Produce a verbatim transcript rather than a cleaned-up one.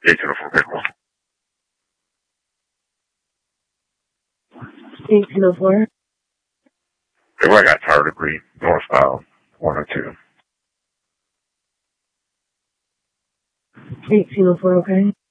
eighteen oh four Pickle. eighteen oh four. I got tired of Green, northbound, one oh two. eighteen oh four, okay.